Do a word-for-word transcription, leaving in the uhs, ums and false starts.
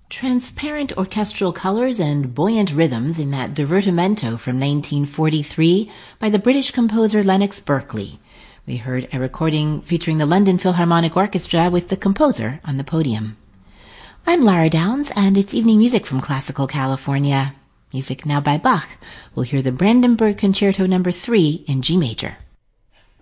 Transparent orchestral colors and buoyant rhythms in that divertimento from nineteen forty-three by the British composer Lennox Berkeley. We heard a recording featuring the London Philharmonic Orchestra with the composer on the podium. I'm Lara Downs, and it's evening music from Classical California. Music now by Bach. We'll hear the Brandenburg Concerto number three in G major.